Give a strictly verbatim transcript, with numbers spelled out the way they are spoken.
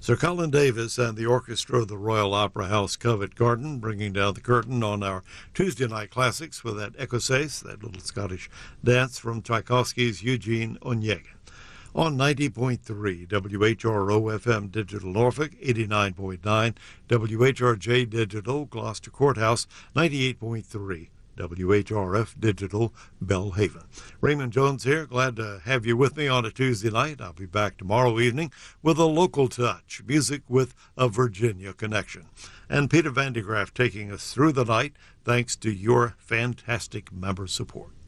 Sir Colin Davis and the orchestra of the Royal Opera House Covent Garden bringing down the curtain on our Tuesday night classics with that écossaise, that little Scottish dance from Tchaikovsky's Eugene Onegin. On ninety point three W H R O F M Digital Norfolk, eighty-nine point nine W H R J Digital Gloucester Courthouse, ninety-eight point three W H R F Digital Belhaven. Raymond Jones here. Glad to have you with me on a Tuesday night. I'll be back tomorrow evening with a local touch, music with a Virginia connection. And Peter Van de Graaff taking us through the night thanks to your fantastic member support.